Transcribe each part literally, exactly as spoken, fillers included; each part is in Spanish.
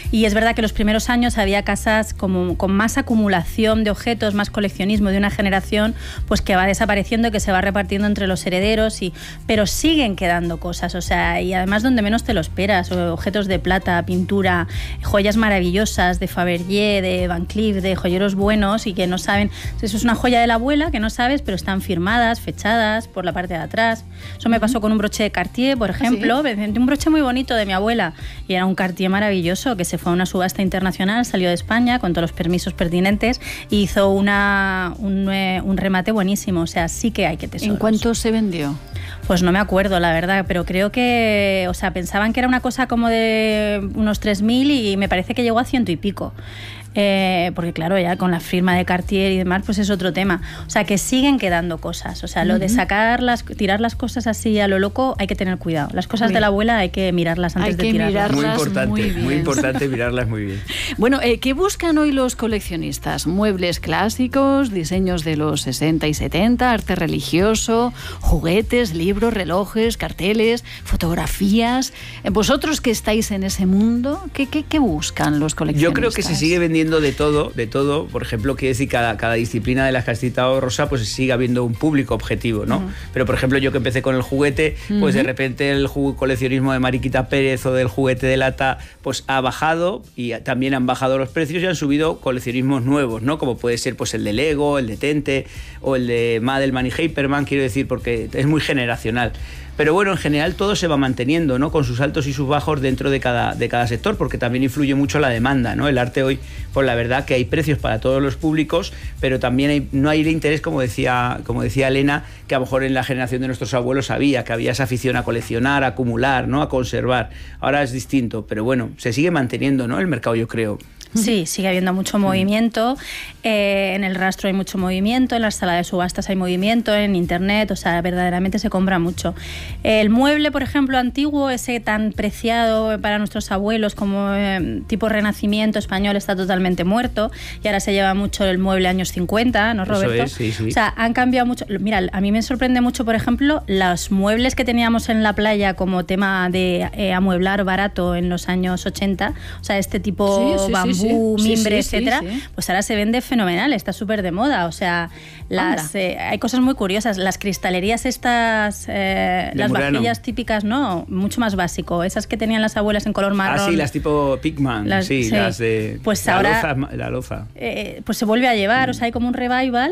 Y es verdad que los primeros años había casas como con más acumulación de objetos, más coleccionismo de una generación, pues que va desapareciendo, que se va repartiendo entre los herederos, y, pero siguen quedando cosas, o sea, y además donde menos te lo esperas, objetos de plata, pintura, joyas maravillosas de Fabergé, de Van Cleef, de joyeros buenos y que no saben, eso es una joya de la abuela que no sabes, pero están firmadas, fechadas por la parte de atrás. Eso me pasó con un broche de Cartier, por ejemplo, ¿sí? Un broche muy bonito de mi abuela y era un Cartier maravilloso que se fue a una subasta internacional, salió de España con todos los permisos pertinentes y hizo una, un, un remate buenísimo, o sea, sí que hay que tesoros. ¿En cuánto se vendió? Pues no me acuerdo, la verdad, pero creo que, o sea, pensaban que era una cosa como de unos tres mil y me parece que llegó a ciento y pico. Eh, porque claro, ya con la firma de Cartier y demás, pues es otro tema. O sea, que siguen quedando cosas. O sea, lo uh-huh. de sacar las, tirar las cosas así a lo loco, hay que tener cuidado. Las cosas bien. de la abuela hay que mirarlas antes hay de que tirarlas. Mirarlas muy importante, muy, muy importante mirarlas muy bien. Bueno, eh, ¿qué buscan hoy los coleccionistas? Muebles clásicos, diseños de los sesenta y setenta, arte religioso, juguetes, libros, relojes, carteles, fotografías. Vosotros que estáis en ese mundo, ¿qué, qué, qué buscan los coleccionistas? Yo creo que se sigue vendiendo de todo, de todo. Por ejemplo, quiere decir que cada, cada disciplina de las que has citado, Rosa, pues sigue habiendo un público objetivo, ¿no? Uh-huh. Pero, por ejemplo, yo que empecé con el juguete, uh-huh. pues de repente el coleccionismo de Mariquita Pérez o del juguete de lata, pues ha bajado y también han bajado los precios y han subido coleccionismos nuevos, ¿no? Como puede ser pues el de Lego, el de Tente o el de Madelman y Hyperman, quiero decir, porque es muy generacional. Pero bueno, en general todo se va manteniendo, ¿no? Con sus altos y sus bajos dentro de cada, de cada sector, porque también influye mucho la demanda, ¿no? El arte hoy, pues la verdad que hay precios para todos los públicos, pero también hay, no hay el interés, como decía, como decía Elena, que a lo mejor en la generación de nuestros abuelos había, que había esa afición a coleccionar, a acumular, ¿no? A conservar. Ahora es distinto, pero bueno, se sigue manteniendo, ¿no? El mercado, yo creo. Sí, sigue habiendo mucho movimiento, eh, en el rastro hay mucho movimiento, en la sala de subastas hay movimiento, en internet, o sea, verdaderamente se compra mucho. El mueble, por ejemplo, antiguo, ese tan preciado para nuestros abuelos como eh, tipo renacimiento español, está totalmente muerto y ahora se lleva mucho el mueble años cincuenta, ¿no, Roberto? Eso es, sí, sí. O sea, han cambiado mucho. Mira, a mí me sorprende mucho, por ejemplo, los muebles que teníamos en la playa como tema de eh, amueblar barato en los años ochenta, o sea, este tipo sí, sí, bambú, sí, sí. mimbre, sí, sí, etcétera, sí, sí. pues ahora se vende fenomenal, está súper de moda, o sea, las, eh, hay cosas muy curiosas, las cristalerías estas, eh, las Murano. vajillas típicas, no, mucho más básico, esas que tenían las abuelas en color marrón. Ah, sí, las tipo Pigman, las, sí, sí, las de pues la ahora, loza, la loza. Eh, pues se vuelve a llevar, mm. o sea, hay como un revival,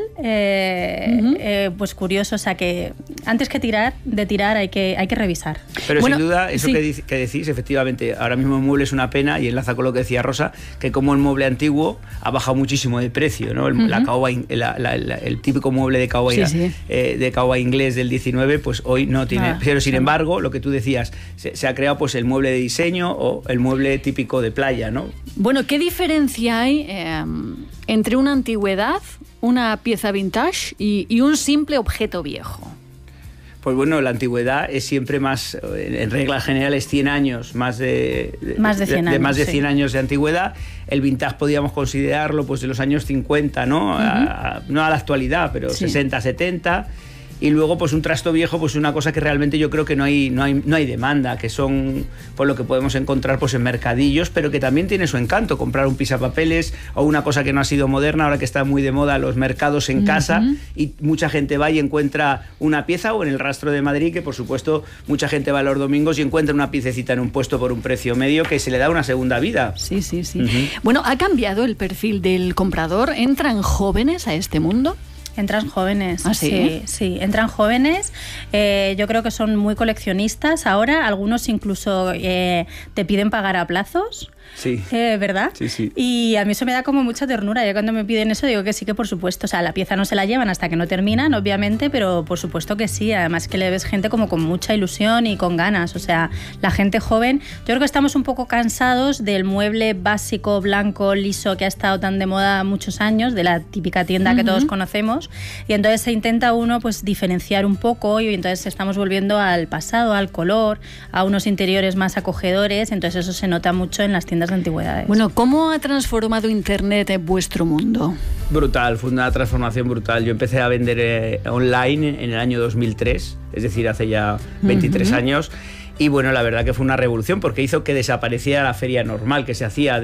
eh, uh-huh. eh, pues curioso, o sea, que antes que tirar, de tirar hay que, hay que revisar. Pero bueno, sin duda, eso sí. que, que decís, efectivamente, ahora mismo el mueble es una pena y enlaza con lo que decía Rosa, que como el mueble antiguo ha bajado muchísimo de precio, ¿no? El, uh-huh. la caoba, la, la, la, el típico mueble de caoba, sí, sí. eh, de caoba inglés del diecinueve, pues hoy no tiene. Ah, pero sin sí. embargo, lo que tú decías, se, se ha creado pues el mueble de diseño o el mueble típico de playa, ¿no? Bueno, ¿qué diferencia hay eh, entre una antigüedad, una pieza vintage y, y un simple objeto viejo? Pues bueno, la antigüedad es siempre más, en reglas generales, cien años, más de, más de cien, de, años, de, más de sí. cien años de antigüedad. El vintage podríamos considerarlo pues de los años cincuenta, ¿no? Uh-huh. a, a, no a la actualidad, pero sí. sesenta, setenta. Y luego, pues un trasto viejo, pues una cosa que realmente yo creo que no hay, no hay, no hay demanda, que son pues lo que podemos encontrar pues en mercadillos, pero que también tiene su encanto, comprar un pisapapeles o una cosa que no ha sido moderna, ahora que está muy de moda los mercados en casa, uh-huh. y mucha gente va y encuentra una pieza, o en el Rastro de Madrid, que por supuesto mucha gente va los domingos y encuentra una piececita en un puesto por un precio medio que se le da una segunda vida. Sí, sí, sí. Uh-huh. Bueno, ¿ha cambiado el perfil del comprador? ¿Entran jóvenes a este mundo? Entran jóvenes, ¿Ah, sí? sí, sí, entran jóvenes, eh, yo creo que son muy coleccionistas ahora, algunos incluso eh, te piden pagar a plazos. Sí. Eh, ¿Verdad? Sí, sí. Y a mí eso me da como mucha ternura. Yo cuando me piden eso digo que sí, que por supuesto. O sea, la pieza no se la llevan hasta que no terminan, obviamente, pero por supuesto que sí. Además que le ves gente como con mucha ilusión y con ganas. O sea, la gente joven... Yo creo que estamos un poco cansados del mueble básico, blanco, liso, que ha estado tan de moda muchos años, de la típica tienda uh-huh. que todos conocemos. Y entonces se intenta uno pues diferenciar un poco y entonces estamos volviendo al pasado, al color, a unos interiores más acogedores. Entonces eso se nota mucho en las tiendas de antigüedades. Bueno, ¿cómo ha transformado Internet en vuestro mundo? Brutal, fue una transformación brutal. Yo empecé a vender eh, online en el año dos mil tres, es decir, hace ya veintitrés uh-huh. años. Y bueno, la verdad que fue una revolución porque hizo que desapareciera la feria normal que se hacía